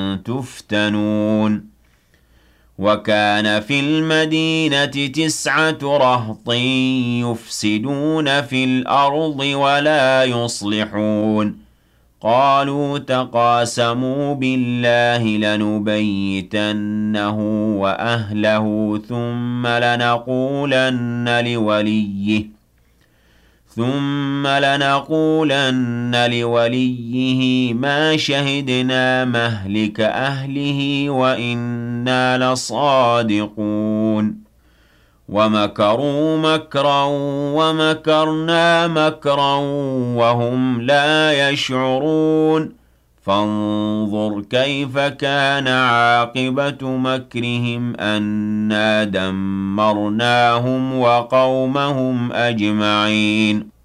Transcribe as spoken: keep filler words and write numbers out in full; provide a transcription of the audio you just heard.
تفتنون وكان في المدينة تسعة رهط يفسدون في الأرض ولا يصلحون قالوا تقاسموا بالله لنبيتنه وأهله ثم لنقولن لوليه ثم لنقولن لوليه ما شهدنا مهلك أهله وإنا لصادقون ومكروا مكرا ومكرنا مكرا وهم لا يشعرون فانظر كيف كان عاقبة مكرهم أنا دمرناهم وقومهم أجمعين